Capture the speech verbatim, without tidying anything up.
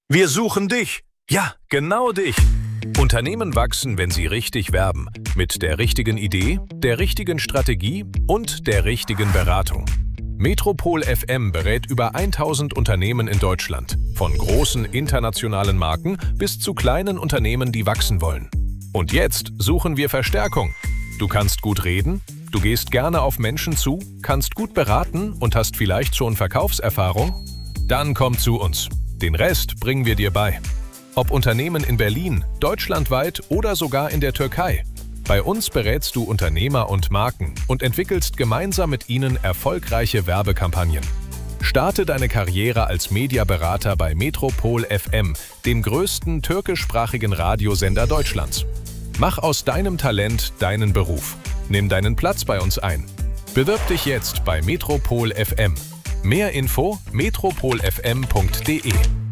Wir suchen dich. Ja, genau dich. Unternehmen wachsen, wenn sie richtig werben. Mit der richtigen Idee, der richtigen Strategie und der richtigen Beratung. Metropol F M berät über tausend Unternehmen in Deutschland. Von großen internationalen Marken bis zu kleinen Unternehmen, die wachsen wollen. Und jetzt suchen wir Verstärkung. Du kannst gut reden, du gehst gerne auf Menschen zu, kannst gut beraten und hast vielleicht schon Verkaufserfahrung? Dann komm zu uns. Den Rest bringen wir dir bei. Ob Unternehmen in Berlin, deutschlandweit oder sogar in der Türkei. Bei uns berätst du Unternehmer und Marken und entwickelst gemeinsam mit ihnen erfolgreiche Werbekampagnen. Starte deine Karriere als Mediaberater bei Metropol F M, dem größten türkischsprachigen Radiosender Deutschlands. Mach aus deinem Talent deinen Beruf. Nimm deinen Platz bei uns ein. Bewirb dich jetzt bei Metropol F M. Mehr Info metropol f m punkt d e.